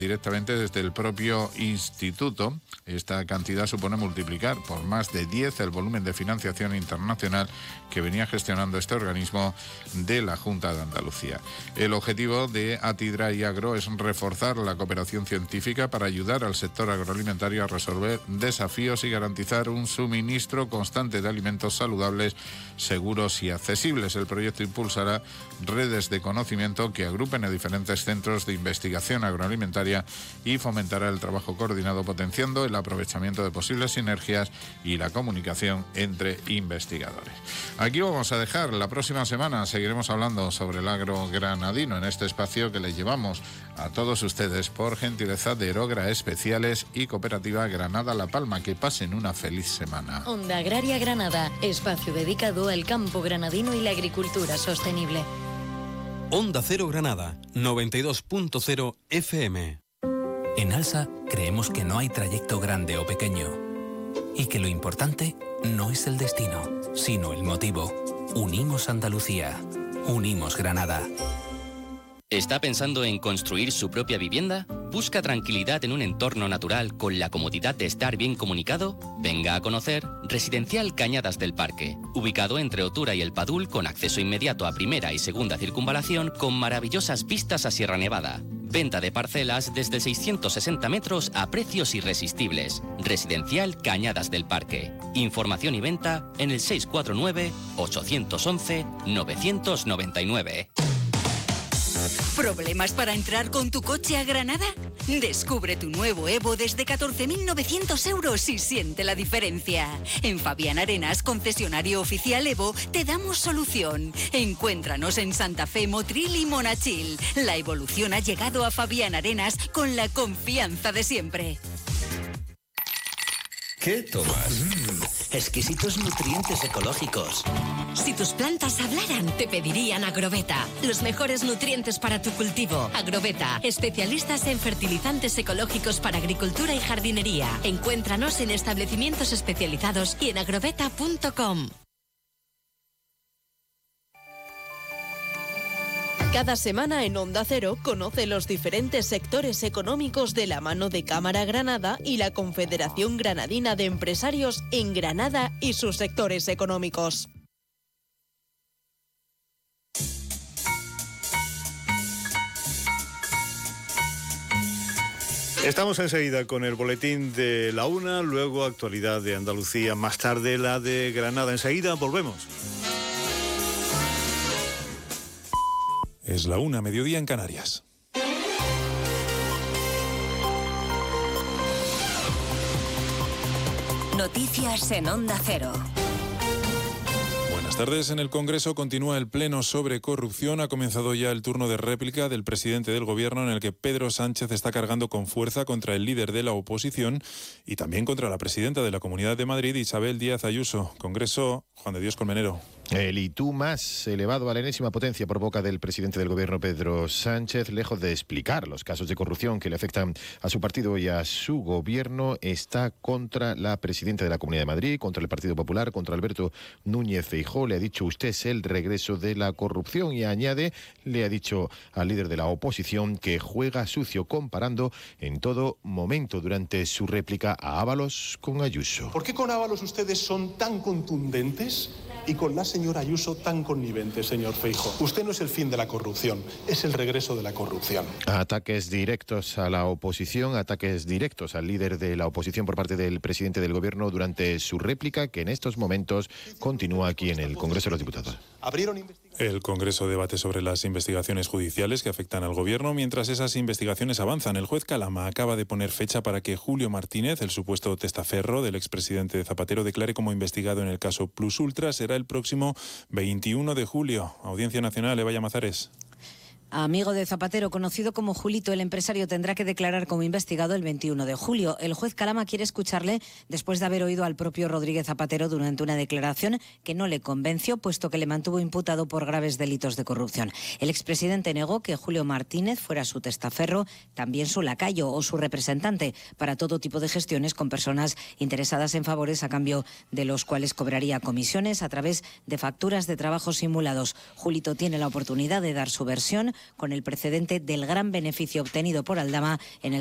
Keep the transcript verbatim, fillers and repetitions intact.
directamente desde el propio instituto. Esta cantidad supone multiplicar por más de diez el volumen de financiación internacional que venía gestionando este organismo de la Junta de Andalucía. El objetivo de Atidra y Agro es reforzar la cooperación científica para ayudar al sector agroalimentario a resolver desafíos y garantizar un suministro constante de alimentos saludables, seguros y accesibles. El proyecto impulsará redes de conocimiento que agrupen a diferentes centros de investigación agroalimentaria y fomentará el trabajo coordinado, potenciando el aprovechamiento de posibles sinergias y la comunicación entre investigadores. Aquí vamos a dejar. La próxima semana seguiremos hablando sobre el agro granadino en este espacio que les llevamos a todos ustedes por gentileza de Erogra Especiales y Cooperativa Granada La Palma. Que pasen una feliz semana. Onda Agraria Granada, espacio dedicado al campo granadino y la agricultura sostenible. Onda Cero Granada, noventa y dos punto cero F M. En ALSA creemos que no hay trayecto grande o pequeño y que lo importante no es el destino, sino el motivo. Unimos Andalucía, unimos Granada. ¿Está pensando en construir su propia vivienda? ¿Busca tranquilidad en un entorno natural con la comodidad de estar bien comunicado? Venga a conocer Residencial Cañadas del Parque, ubicado entre Otura y El Padul, con acceso inmediato a primera y segunda circunvalación, con maravillosas vistas a Sierra Nevada. Venta de parcelas desde seiscientos sesenta metros a precios irresistibles. Residencial Cañadas del Parque. Información y venta en el seis cuatro nueve, ocho once, nueve nueve nueve. ¿Problemas para entrar con tu coche a Granada? Descubre tu nuevo Evo desde catorce mil novecientos euros y siente la diferencia. En Fabián Arenas, concesionario oficial Evo, te damos solución. Encuéntranos en Santa Fe, Motril y Monachil. La evolución ha llegado a Fabián Arenas con la confianza de siempre. ¿Qué tomas? Mm, exquisitos nutrientes ecológicos. Si tus plantas hablaran, te pedirían Agroveta. Los mejores nutrientes para tu cultivo. Agroveta, especialistas en fertilizantes ecológicos para agricultura y jardinería. Encuéntranos en establecimientos especializados y en agroveta punto com. Cada semana en Onda Cero conoce los diferentes sectores económicos de la mano de Cámara Granada y la Confederación Granadina de Empresarios en Granada y sus sectores económicos. Estamos enseguida con el boletín de la una, luego actualidad de Andalucía, más tarde la de Granada. Enseguida volvemos. Es la una, mediodía en Canarias. Noticias en Onda Cero. Buenas tardes. En el Congreso continúa el pleno sobre corrupción. Ha comenzado ya el turno de réplica del presidente del Gobierno, en el que Pedro Sánchez está cargando con fuerza contra el líder de la oposición y también contra la presidenta de la Comunidad de Madrid, Isabel Díaz Ayuso. Congreso, Juan de Dios Colmenero. El y tú más elevado a la enésima potencia por boca del presidente del Gobierno, Pedro Sánchez, lejos de explicar los casos de corrupción que le afectan a su partido y a su gobierno, está contra la presidenta de la Comunidad de Madrid, contra el Partido Popular, contra Alberto Núñez Feijóo. Le ha dicho: usted es el regreso de la corrupción, y añade, le ha dicho al líder de la oposición que juega sucio, comparando en todo momento durante su réplica a Ábalos con Ayuso. ¿Por qué con Ábalos ustedes son tan contundentes y con la señora Ayuso tan connivente, señor Feijóo? Usted no es el fin de la corrupción, es el regreso de la corrupción. Ataques directos a la oposición, ataques directos al líder de la oposición por parte del presidente del Gobierno durante su réplica, que en estos momentos continúa aquí en el Congreso de los Diputados. El Congreso debate sobre las investigaciones judiciales que afectan al Gobierno. Mientras esas investigaciones avanzan, el juez Calama acaba de poner fecha para que Julio Martínez, el supuesto testaferro del expresidente Zapatero, declare como investigado en el caso Plus Ultra. Será el próximo veintiuno de julio. Audiencia Nacional, Eva Llamazares. Amigo de Zapatero, conocido como Julito, el empresario tendrá que declarar como investigado el veintiuno de julio. El juez Calama quiere escucharle después de haber oído al propio Rodríguez Zapatero durante una declaración que no le convenció, puesto que le mantuvo imputado por graves delitos de corrupción. El expresidente negó que Julio Martínez fuera su testaferro, también su lacayo o su representante para todo tipo de gestiones con personas interesadas en favores, a cambio de los cuales cobraría comisiones a través de facturas de trabajo simulados. Julito tiene la oportunidad de dar su versión. con el precedente del gran beneficio obtenido por Aldama en el